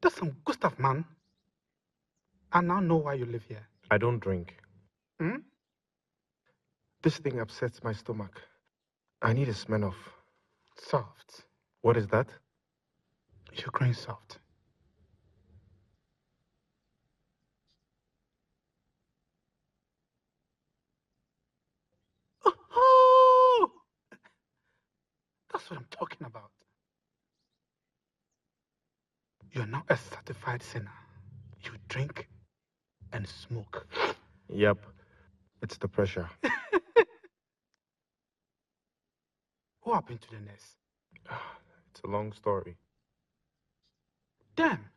That's some good stuff, man. I now know why you live here. I don't drink. Hmm? This thing upsets my stomach. I need a Smirnoff. Soft. What is that? You're growing soft. Oh! That's what I'm talking about. You're now a certified sinner. You drink and smoke. Yep. It's the pressure. What happened to the nurse? It's a long story. Damn.